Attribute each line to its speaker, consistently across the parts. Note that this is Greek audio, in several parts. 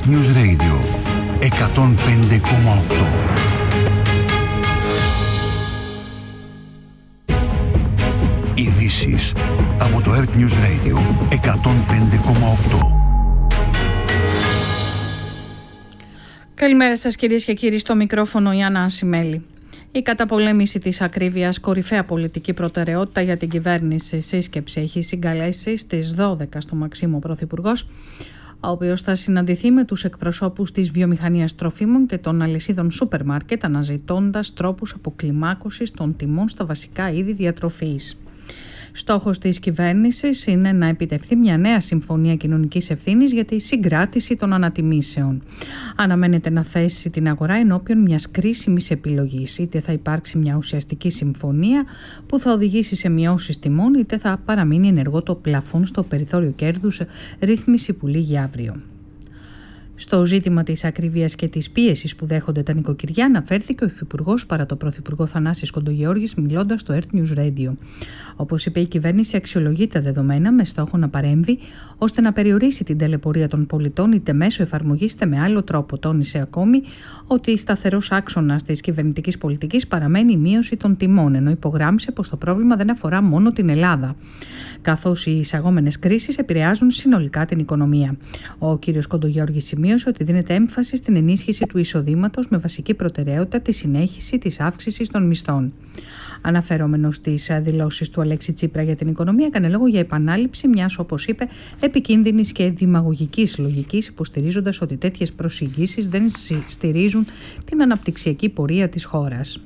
Speaker 1: Earth News Radio 105,8. Ειδήσεις από το Earth News Radio 105,8.
Speaker 2: Καλημέρα σας κυρίες και κύριοι, στο μικρόφωνο η Άννα Ασημέλη. Η καταπολέμηση της ακρίβειας, κορυφαία πολιτική προτεραιότητα για την κυβέρνηση. Σύσκεψη έχει συγκαλέσει στις 12 στο Μαξίμου Πρωθυπουργός, ο οποίος θα συναντηθεί με τους εκπροσώπους της βιομηχανίας τροφίμων και των αλυσίδων σούπερ μάρκετ, αναζητώντας τρόπους αποκλιμάκωσης των τιμών στα βασικά είδη διατροφής. Στόχος της κυβέρνησης είναι να επιτευχθεί μια νέα συμφωνία κοινωνικής ευθύνης για τη συγκράτηση των ανατιμήσεων. Αναμένεται να θέσει την αγορά ενώπιον μιας κρίσιμης επιλογής. Είτε θα υπάρξει μια ουσιαστική συμφωνία που θα οδηγήσει σε μειώσεις τιμών, είτε θα παραμείνει ενεργό το πλαφόν στο περιθώριο κέρδους, ρύθμιση που λήγει αύριο. Στο ζήτημα της ακρίβειας και της πίεσης που δέχονται τα νοικοκυριά αναφέρθηκε ο Υφυπουργός παρά το Πρωθυπουργό Θανάσης Κοντογεώργης, μιλώντας στο Earth News Radio. Όπως είπε, η κυβέρνηση αξιολογεί τα δεδομένα με στόχο να παρέμβει ώστε να περιορίσει την ταλαιπωρία των πολιτών είτε μέσω εφαρμογής είτε με άλλο τρόπο. Τόνισε ακόμη ότι σταθερός άξονας της κυβερνητικής πολιτικής παραμένει η μείωση των τιμών, ενώ υπογράμμισε πως το πρόβλημα δεν αφορά μόνο την Ελλάδα, καθώς οι εισαγόμενες κρίσεις επηρεάζουν συνολικά την οικονομία. Ο κ. Κοντογεώργης σημείωσε ότι δίνεται έμφαση στην ενίσχυση του εισοδήματος με βασική προτεραιότητα τη συνέχιση της αύξησης των μισθών. Αναφερόμενος στις δηλώσεις του Αλέξη Τσίπρα για την οικονομία, έκανε λόγο για επανάληψη μιας, όπως είπε, επικίνδυνης και δημαγωγικής λογικής, υποστηρίζοντας ότι τέτοιες προσεγγίσεις δεν στηρίζουν την αναπτυξιακή πορεία της χώρας.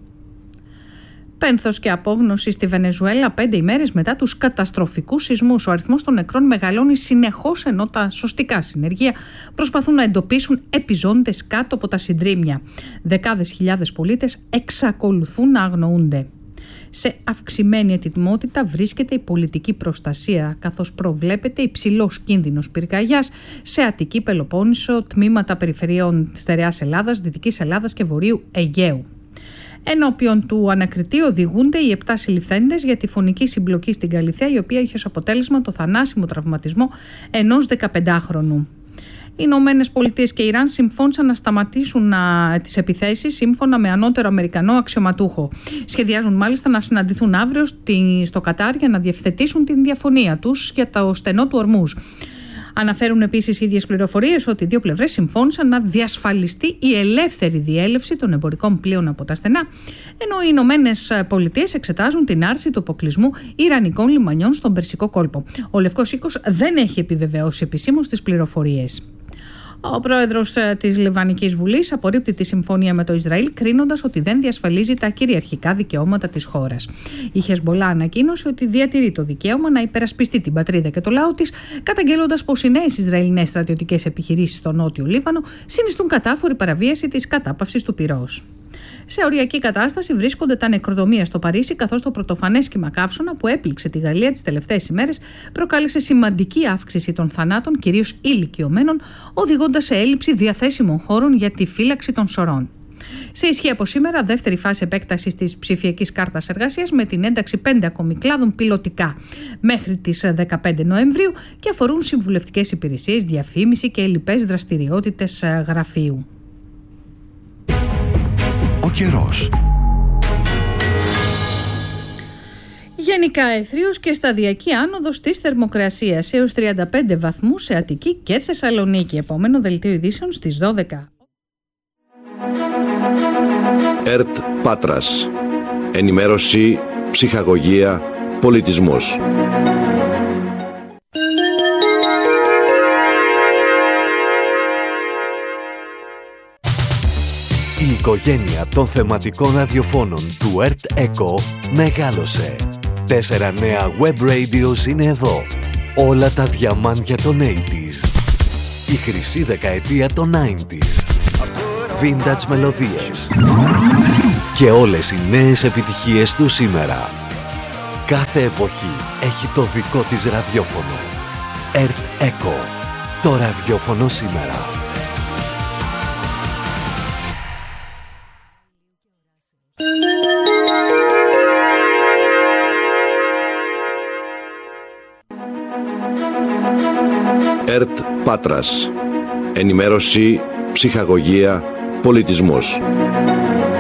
Speaker 2: Πένθος και απόγνωση στη Βενεζουέλα 5 ημέρες μετά τους καταστροφικούς σεισμούς. Ο αριθμός των νεκρών μεγαλώνει συνεχώς, ενώ τα σωστικά συνεργεία προσπαθούν να εντοπίσουν επιζώντες κάτω από τα συντρίμμια. Δεκάδες χιλιάδες πολίτες εξακολουθούν να αγνοούνται. Σε αυξημένη ετοιμότητα βρίσκεται η πολιτική προστασία, καθώς προβλέπεται υψηλός κίνδυνος πυρκαγιάς σε Αττική, Πελοπόννησο, τμήματα περιφερειών της Στερεάς Ελλάδας, Δυτικής Ελλάδας και Βορείου Αιγαίου. Ενώπιον του ανακριτή οδηγούνται οι 7 συλληφθέντες για τη φωνική συμπλοκή στην Καλιθέα, η οποία είχε ως αποτέλεσμα το θανάσιμο τραυματισμό ενός 15χρονου. Οι Ηνωμένες Πολιτείες και Ιράν συμφώνησαν να σταματήσουν τις επιθέσεις σύμφωνα με ανώτερο Αμερικανό αξιωματούχο. Σχεδιάζουν μάλιστα να συναντηθούν αύριο στο Κατάρ για να διευθετήσουν την διαφωνία τους για το στενό του Ορμούζ. Αναφέρουν επίσης οι ίδιες πληροφορίες ότι οι δύο πλευρές συμφώνησαν να διασφαλιστεί η ελεύθερη διέλευση των εμπορικών πλοίων από τα στενά, ενώ οι Ηνωμένες Πολιτείες εξετάζουν την άρση του αποκλεισμού ιρανικών λιμανιών στον Περσικό κόλπο. Ο Λευκός Οίκος δεν έχει επιβεβαιώσει επισήμως τις πληροφορίες. Ο πρόεδρος της Λιβανικής Βουλής απορρίπτει τη συμφωνία με το Ισραήλ, κρίνοντας ότι δεν διασφαλίζει τα κυριαρχικά δικαιώματα της χώρας. Η Χεσμπολά ανακοίνωσε ότι διατηρεί το δικαίωμα να υπερασπιστεί την πατρίδα και το λαό της, καταγγέλλοντας πως οι νέες Ισραηλινές στρατιωτικές επιχειρήσεις στο νότιο Λίβανο συνιστούν κατάφορη παραβίαση της κατάπαυσης του πυρός. Σε οριακή κατάσταση βρίσκονται τα νεκροδομεία στο Παρίσι, καθώς το πρωτοφανές κύμα καύσωνα που έπληξε τη Γαλλία τις τελευταίες ημέρες προκάλεσε σημαντική αύξηση των θανάτων, κυρίως ηλικιωμένων, οδηγώντας σε έλλειψη διαθέσιμων χώρων για τη φύλαξη των σωρών. Σε ισχύ από σήμερα, δεύτερη φάση επέκτασης της ψηφιακής κάρτας εργασίας με την ένταξη 5 ακόμη κλάδων πιλωτικά μέχρι τις 15 Νοεμβρίου και αφορούν συμβουλευτικές υπηρεσίες, διαφήμιση και λοιπές δραστηριότητες γραφείου.
Speaker 1: Ο καιρός.
Speaker 2: Γενικά αιθρίος και σταδιακή άνοδος της θερμοκρασίας έως 35 βαθμούς σε Αττική και Θεσσαλονίκη. Επόμενο δελτίο ειδήσεων στις 12.
Speaker 3: ΕΡΤ Πάτρας. Ενημέρωση, ψυχαγωγία, πολιτισμός.
Speaker 4: Η οικογένεια των θεματικών ραδιοφώνων του ΕΡΤ ΕΚΟ μεγάλωσε. 4 νέα web radios είναι εδώ. Όλα τα διαμάντια των 80s. Η χρυσή δεκαετία των 90s. Vintage μελωδίες. Και όλες οι νέες επιτυχίες του σήμερα. Κάθε εποχή έχει το δικό της ραδιόφωνο. ΕΡΤ ΕΚΟ. Το ραδιόφωνο σήμερα.
Speaker 3: ΕΡΤ Πάτρας. Ενημέρωση, ψυχαγωγία, πολιτισμός.